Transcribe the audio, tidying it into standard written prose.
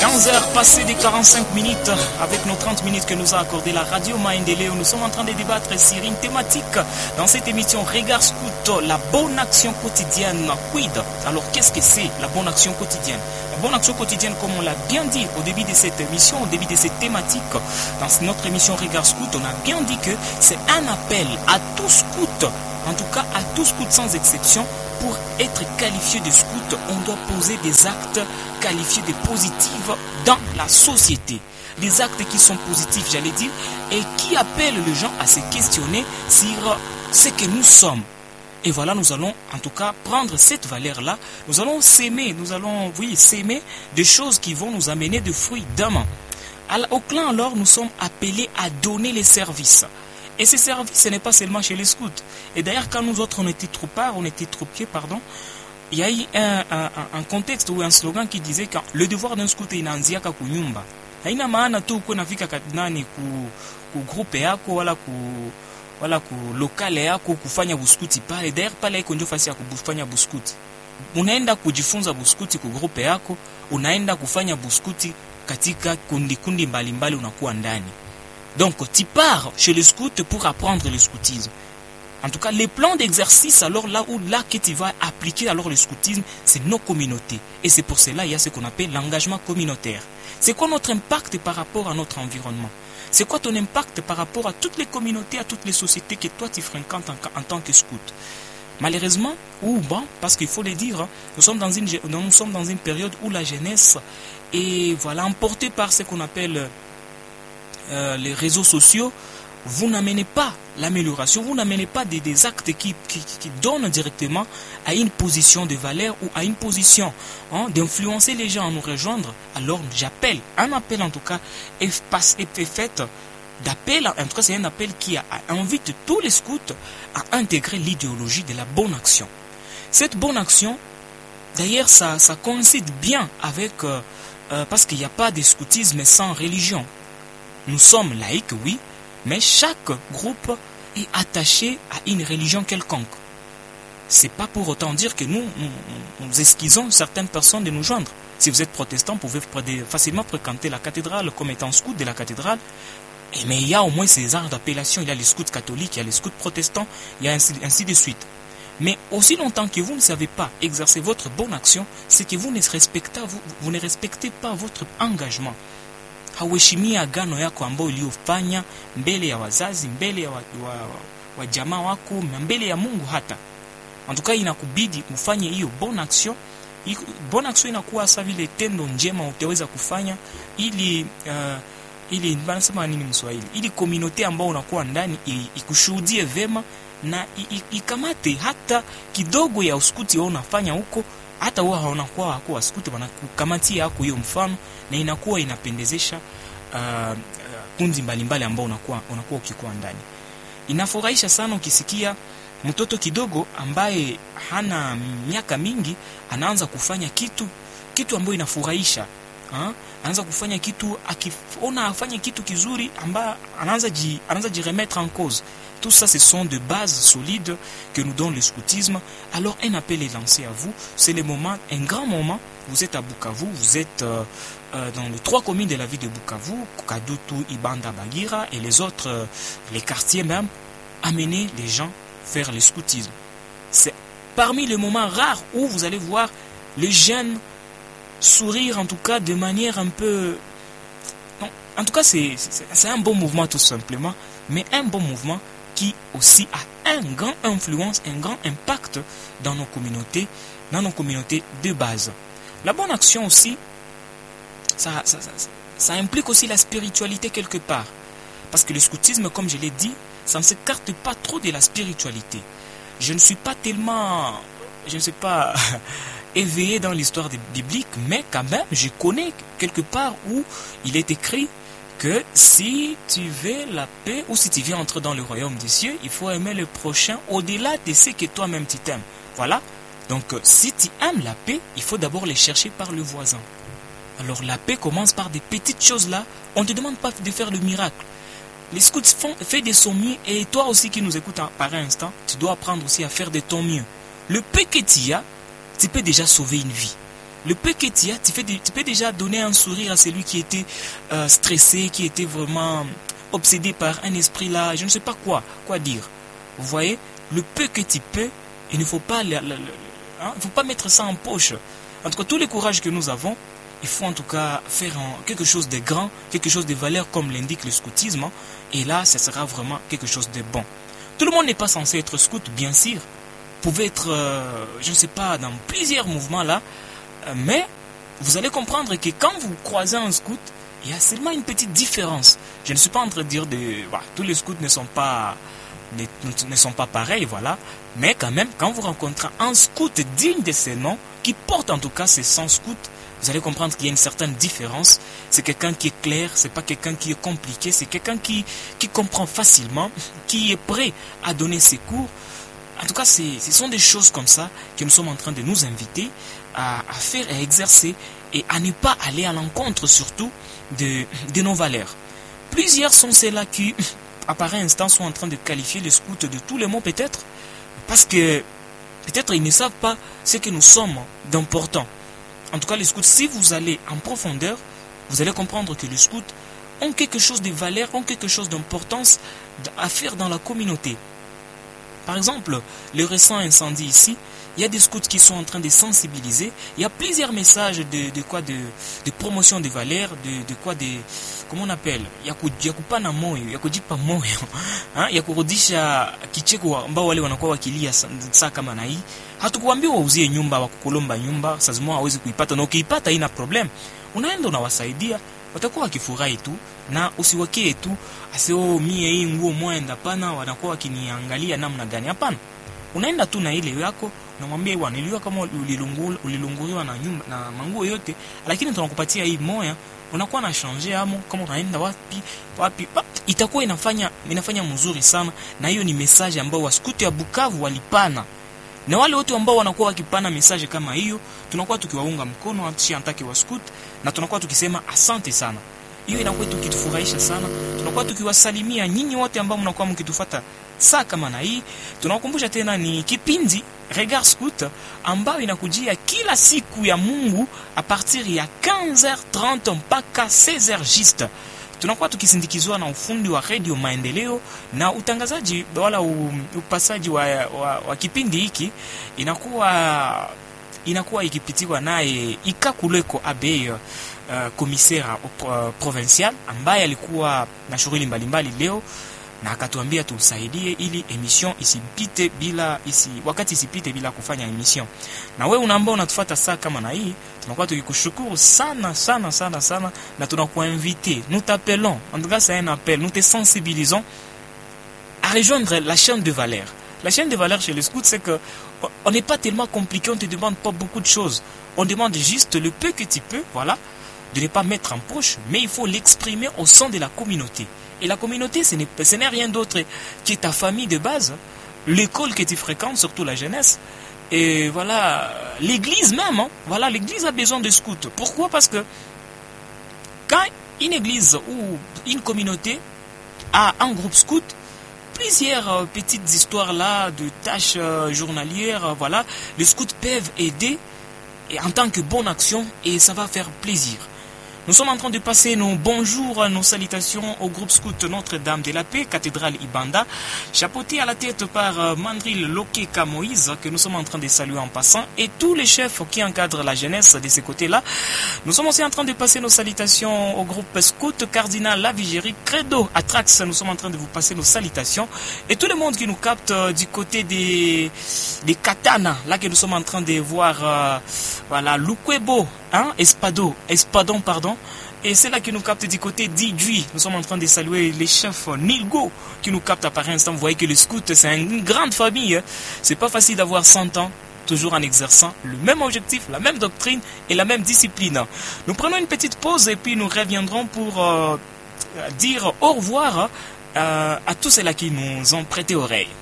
15h passées des 45 minutes avec nos 30 minutes que nous a accordé la radio Maendeleo. Nous sommes en train de débattre sur une thématique dans cette émission Regard Scout, la bonne action quotidienne. Quid? Alors qu'est-ce que c'est la bonne action quotidienne? La bonne action quotidienne, comme on l'a bien dit au début de cette émission, au début de cette thématique, dans notre émission Regard Scout, on a bien dit que c'est un appel à tous scouts, en tout cas à tous scouts sans exception. Pour être qualifié de scout, on doit poser des actes qualifiés de positifs dans la société. Des actes qui sont positifs, j'allais dire, et qui appellent les gens à se questionner sur ce que nous sommes. Et voilà, nous allons en tout cas prendre cette valeur-là. Nous allons s'aimer, s'aimer des choses qui vont nous amener des fruits demain. Au clan, alors, nous sommes appelés à donner les services. Et ces services, ce n'est pas seulement chez les scouts. Et d'ailleurs, quand nous autres, on était troupiers, il y a eu un contexte ou un slogan qui disait que le devoir d'un scout est inaanziaka kunyumba. Haina maana tu uko nafika nani ku groupe yako wala ku lokale yako kufanya buskuti pale. D'ailleurs, pale iko ndio fasi ya kufanya buskuti. Unaenda kujifunza buskuti ku groupe yako, unaenda kufanya buskuti katika kundi mbalimbali unakuwa ndani. Donc, tu pars chez le scout pour apprendre le scoutisme. En tout cas, les plans d'exercice, alors là que tu vas appliquer alors le scoutisme, c'est nos communautés. Et c'est pour cela il y a ce qu'on appelle l'engagement communautaire. C'est quoi notre impact par rapport à notre environnement? C'est quoi ton impact par rapport à toutes les communautés, à toutes les sociétés que toi tu fréquentes en tant que scout? Malheureusement, parce qu'il faut le dire, nous sommes dans une période où la jeunesse est emportée par ce qu'on appelle les réseaux sociaux. Vous n'amenez pas l'amélioration, vous n'amenez pas des actes qui donnent directement à une position de valeur ou à une position d'influencer les gens à nous rejoindre. Alors un appel en tout cas est fait d'appel, en tout cas c'est un appel qui invite tous les scouts à intégrer l'idéologie de la bonne action. Cette bonne action, d'ailleurs ça coïncide bien avec, parce qu'il n'y a pas de scoutisme sans religion. Nous sommes laïcs, oui, mais chaque groupe est attaché à une religion quelconque. C'est pas pour autant dire que nous esquissons certaines personnes de nous joindre. Si vous êtes protestant, vous pouvez facilement fréquenter la cathédrale comme étant scout de la cathédrale. Mais il y a au moins ces arts d'appellation. Il y a les scouts catholiques, il y a les scouts protestants, il y a ainsi de suite. Mais aussi longtemps que vous ne savez pas exercer votre bonne action, c'est que vous ne respectez pas votre engagement. Hauheshimii agano yako ambayo uliyofanya mbele ya wazazi, mbele ya wa jamaa wako, mbele ya Mungu hata. En tout cas, inakubidi ufanye hiyo bonne action. Bonne action inakuwa sawa vile tendo njema utaweza kufanya ili banasema nini Mswahili? Ili community ambayo unakuwa ndani ikushuhudie vema na ikamate hata kidogo ya uskuti wao unafanya huko. Hata wao wanakuwa hakuwa skuti wanakukamatia yako hiyo mfano, na inakuwa inapendezesha kundi mbalimbali ambao unakuwa ukikuwa ndani. Inafurahisha sana ukisikia mtoto kidogo ambaye hana miaka mingi anaanza kufanya kitu ambayo inafurahisha. Anaanza kufanya kitu, akiona afanye kitu kizuri ambaye anaanza remettre en cause. Tout ça, ce sont de bases solides que nous donne le scoutisme. Alors, un appel est lancé à vous. C'est le moment, un grand moment. Vous êtes à Bukavu, vous êtes dans les 3 communes de la ville de Bukavu, Kadutu, Ibanda, Bagira, et les autres, les quartiers même. Amenez les gens faire le scoutisme. C'est parmi les moments rares où vous allez voir les jeunes sourire, en tout cas, de manière un peu... Non, en tout cas, c'est un bon mouvement tout simplement, mais un bon mouvement qui aussi a une grande influence, un grand impact dans nos communautés de base. La bonne action aussi, ça implique aussi la spiritualité quelque part. Parce que le scoutisme, comme je l'ai dit, ça ne s'écarte pas trop de la spiritualité. Je ne suis pas tellement, éveillé dans l'histoire biblique, mais quand même, je connais quelque part où il est écrit que si tu veux la paix ou si tu veux entrer dans le royaume des cieux, il faut aimer le prochain au-delà de ce que toi-même tu t'aimes. Voilà. Donc, si tu aimes la paix, il faut d'abord les chercher par le voisin. Alors, la paix commence par des petites choses là. On ne te demande pas de faire le miracle. Les scouts font de son mieux, et toi aussi qui nous écoutes par un instant, tu dois apprendre aussi à faire de ton mieux. Le peu que tu as, tu peux déjà sauver une vie. le peu que tu as, tu peux déjà donner un sourire à celui qui était stressé, qui était vraiment obsédé par un esprit là, je ne sais pas quoi dire. Vous voyez, le peu que tu peux, il ne faut pas, il faut pas mettre ça en poche. En tout cas, tous les courages que nous avons, il faut en tout cas faire quelque chose de grand, quelque chose de valeur comme l'indique le scoutisme. Et là, ça sera vraiment quelque chose de bon. Tout le monde n'est pas censé être scout, bien sûr. Vous pouvez être, je ne sais pas, dans plusieurs mouvements là. Mais vous allez comprendre que quand vous croisez un scout, il y a seulement une petite différence. Je ne suis pas en train de dire tous les scouts ne sont pas pareils, voilà. Mais quand même, quand vous rencontrez un scout digne de ce nom, qui porte en tout cas ces 100 scouts, vous allez comprendre qu'il y a une certaine différence. C'est quelqu'un qui est clair, c'est pas quelqu'un qui est compliqué, c'est quelqu'un qui comprend facilement, qui est prêt à donner ses cours. En tout cas, ce sont des choses comme ça que nous sommes en train de nous inviter à faire et à exercer et à ne pas aller à l'encontre surtout de nos valeurs. Plusieurs sont ceux-là qui, à pareil instant, sont en train de qualifier les scouts de tous les mots peut-être, parce que peut-être ils ne savent pas ce que nous sommes d'important. En tout cas, les scouts, si vous allez en profondeur, vous allez comprendre que les scouts ont quelque chose de valeur, ont quelque chose d'importance à faire dans la communauté. Par exemple, le récent incendie ici, il y a des scouts qui sont en train de sensibiliser. Il y a plusieurs messages de promotion des valeurs, comment on appelle, yakupana moyo, yakujipa moyo, yakurudisha kicheko ambao wale wanakuwa wakilia saa kama na hii. Hatukuambiwa wauzie nyumba, wakukolomba nyumba, saa zingine hawezi kuipata, na ukiipata haina problem. Unaenda unawasaidia, watakuwa wakifurahi tu, na usiwakie tu asio mie hii nguo mwenda pana, wanakuwa wakiniangalia namna gani. Hapana. Unaenda tu na ile yako, unamwambia bwana, niliwa kama ulilunguriwa na nyumba na manguo yote, lakini tunakupatia hii moya, unakuwa na changer amo kama unaenda wapi, itakuwa inafanya mzuri sana. Na hiyo ni message ambayo waskuti ya Bukavu walipana. Na wale wote ambao wanakuwa wakipana message kama hiyo, tunakuwa tukiwaunga mkono hata antaki wa scout, na tunakuwa tukisema asante sana. Hiyo inakuwa tukitufurahisha sana. Tunakuwa tukiwasalimia nyinyi wote ambao mnakuwa mkitufuata saa kama na hii. Tunawakumbusha tena ni kipindi Regard Scout ambayo inakujia kila siku ya Mungu a partir ya 15h30 mpaka 16h juste. Tunakuwa tukisindikizwa na ufundi wa Radio Maendeleo, na utangazaji wala upasaji wa kipindi hiki inakuwa ikipitiwa naye Ikakuleko Abe, commissaire provincial, ambaye alikuwa na shughuli mbalimbali leo, na akatuambia tumsaidie ili emission wakati isipite bila kufanya emission. Na wewe unaambao unatufuata saa kama na hii, tunakuwa tukikushukuru sana sana sana sana, na tunakuinviter, nous t'appelons, en tout cas c'est un appel, nous te sensibilisons à rejoindre la chaîne de valeur. La chaîne de valeur chez les scouts, c'est que on n'est pas tellement compliqué, on te demande pas beaucoup de choses. On demande juste le peu que tu peux, voilà, de ne pas mettre en poche, mais il faut l'exprimer au sein de la communauté. Et la communauté, ce n'est rien d'autre que ta famille de base, l'école que tu fréquentes, surtout la jeunesse, et voilà, l'église même, hein. Voilà, l'église a besoin de scouts. Pourquoi? Parce que quand une église ou une communauté a un groupe scout, plusieurs petites histoires là de tâches journalières, voilà, les scouts peuvent aider et en tant que bonne action, et ça va faire plaisir. Nous sommes en train de passer nos bonjours, nos salutations au groupe scout Notre-Dame de la Paix, cathédrale Ibanda, chapeauté à la tête par Mandril Lokeka Moïse, que nous sommes en train de saluer en passant, et tous les chefs qui encadrent la jeunesse de ces côtés-là. Nous sommes aussi en train de passer nos salutations au groupe scout Cardinal La Vigérie, Credo Atrax, nous sommes en train de vous passer nos salutations, et tout le monde qui nous capte du côté des Katana, là que nous sommes en train de voir, voilà, Lukwebo, hein, Espadon, pardon. Et c'est là qui nous capte du côté d'Idui. Nous sommes en train de saluer les chefs Nilgo qui nous captent à par instant. Vous voyez que le scout, c'est une grande famille. Hein. C'est pas facile d'avoir 100 ans, toujours en exerçant le même objectif, la même doctrine et la même discipline. Nous prenons une petite pause et puis nous reviendrons pour dire au revoir à tous ceux-là qui nous ont prêté oreille.